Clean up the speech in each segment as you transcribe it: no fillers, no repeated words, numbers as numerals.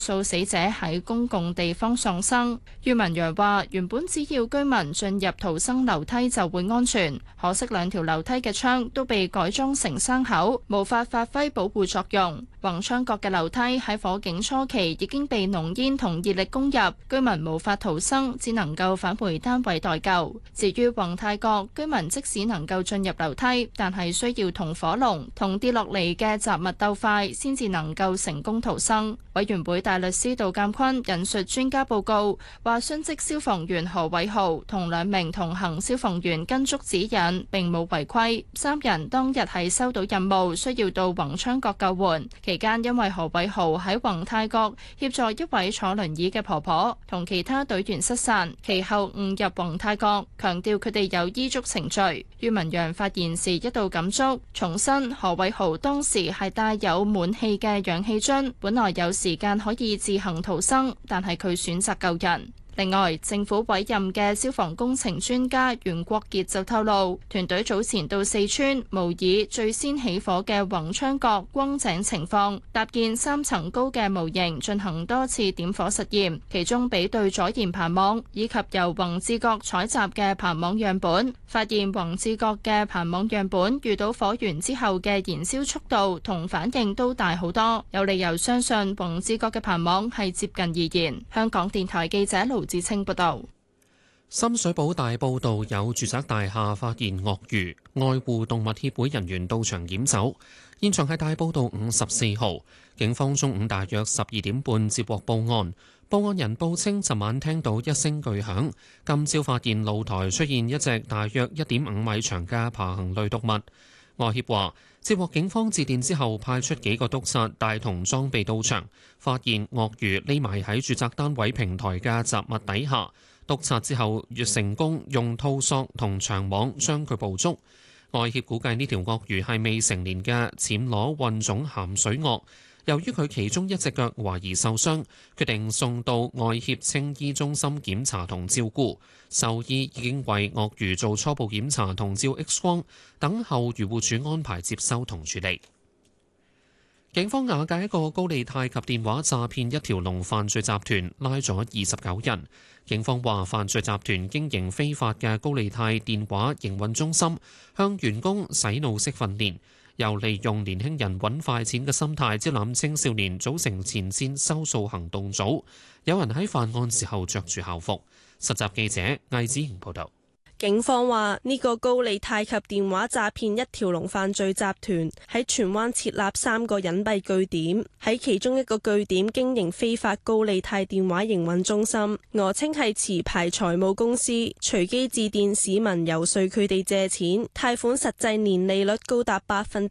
數死者喺公共地方喪生。于文陽話：原本只要居民進入逃生樓梯就會安全，可惜兩條樓梯嘅窗都被改裝成山口，無法發揮保護作用。宏昌閣嘅樓梯喺火警初期已經被濃煙同熱力攻入，居民無法逃生，只能夠返回單位待救。至於宏泰閣，居民即使能夠進入樓梯，但係需要同火龍同跌落嚟嘅雜物鬥快，先至能夠成功逃生。委員會大律師杜鑑坤引述專家報告，話殉職消防員何偉豪同2名同行消防員跟足指引，並冇違規。3人當日係收到任務，需要到宏昌閣救援。期間因為何偉豪喺宏泰閣協助一位坐輪椅嘅婆婆，同其他隊員失散，其後誤入宏泰閣，強調佢哋有依足程序。于文陽發言時一度感觸，重申何偉豪當時係帶有滿氣嘅氧氣樽，本來有時間可以自行逃生，但係佢選擇救人。另外，政府委任嘅消防工程專家袁國傑就透露，團隊早前到四川模擬最先起火嘅宏昌閣轟井情況，搭建3層高嘅模型進行多次點火實驗，其中比對阻燃棚網以及由宏志閣採集嘅棚網樣本，發現宏志閣嘅棚網樣本遇到火源之後嘅燃燒速度同反應都大好多，有理由相信宏志閣嘅棚網係接近易燃。香港電台記者盧志清報道。 深水埗大埔道有住宅大廈發現鱷魚，愛護動物協會人員到場檢走。現場係大埔道54號，警方中午大約12點半接獲報案，報案人報稱尋晚聽到一聲巨響，今朝發現露台出現一隻大約1.5米長嘅爬行類動物。愛協話接獲警方致電之後，派出幾個督察帶同裝備到場，發現鱷魚匿埋喺住宅單位平台嘅雜物底下。督察之後亦成功用套索同長網將佢捕捉。愛協估計呢條鱷魚係未成年嘅暹羅混種鹹水鱷，由於佢其中一隻腳懷疑受傷，決定送到愛協青衣中心檢查同照顧。獸醫已經為鱷魚做初步檢查同照 X 光，等候漁護署安排接收同處理。警方瓦解一個高利貸及電話詐騙一條龍犯罪集團，拉咗29人。警方話，犯罪集團經營非法嘅高利貸電話營運中心，向員工洗腦式訓練，又利用年輕人揾快錢嘅心態招攬青少年，組成前線收數行動組。有人喺犯案時候着住校服。實習記者魏子瑩報道。 警方話呢個高利貸及電話詐騙一條龍犯罪集團喺荃灣設立3個隱蔽據點，喺其中一個據點經營非法高利貸電話營運中心，訛稱係持牌財務公司，隨機致電市民遊說佢哋借錢，貸款實際年利率高達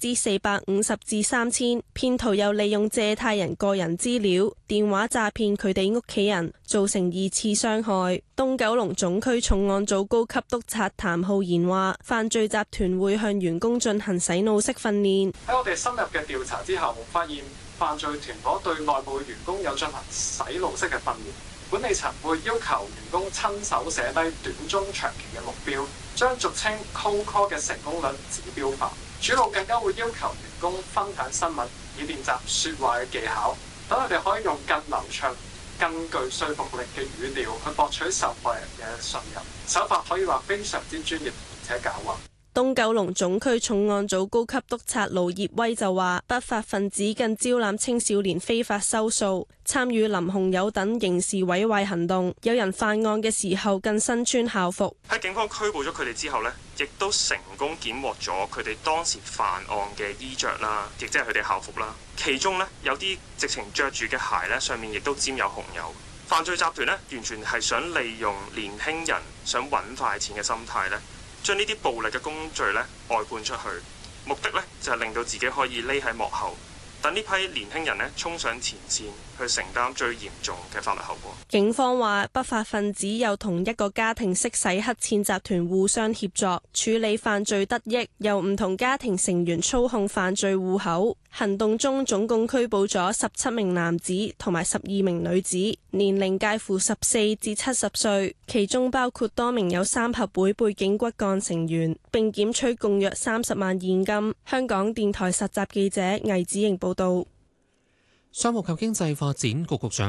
450%至3000%。騙徒又利用借貸人個人資料電話詐騙佢哋屋企人，造成2次傷害。東九龍總區重案組高級督察譚浩然話，犯罪集團會向員工進行洗腦式訓練。 喺我哋深入嘅調查之後，發現犯罪團伙對內部嘅員工有進行洗腦式嘅訓練。管理層會要求員工親手寫低短中長期嘅目標，將俗稱 cold call 嘅成功率指標化。主腦更加會要求員工分享新聞，以練習說話嘅技巧，等佢哋可以用更流暢、更具說服力嘅語調去博取受害人嘅信任，手法可以話非常之專業且狡猾。 東九龍總區重案組高級督察盧業威就話，不法分子更招攬青少年非法收數，參與林紅友等刑事毀壞行動，有人犯案嘅時候更身穿校服。 喺警方拘捕咗佢哋之後呢，亦都成功檢獲咗佢哋當時犯案嘅衣着啦，亦即係佢哋校服啦。其中呢，有啲直情着住嘅鞋呢，上面亦都沾有紅油。犯罪集團呢，完全係想利用年輕人想揾快錢嘅心態呢，將呢啲暴力嘅工序呢外判出去，目的呢就係令到自己可以匿喺幕後，等呢批年輕人呢衝上前線去承擔最嚴重嘅法律後果。 警方話，不法分子有同一個家庭式洗黑錢集團互相協作，處理犯罪得益，由唔同家庭成員操控犯罪戶口。行動中總共拘捕咗17名男子同埋12名女子，年齡介乎14至70歲，其中包括多名有3合會背景骨幹成員，並檢取共約30萬現金。香港電台實習記者魏子瑩報道。 商務及經濟發展局局長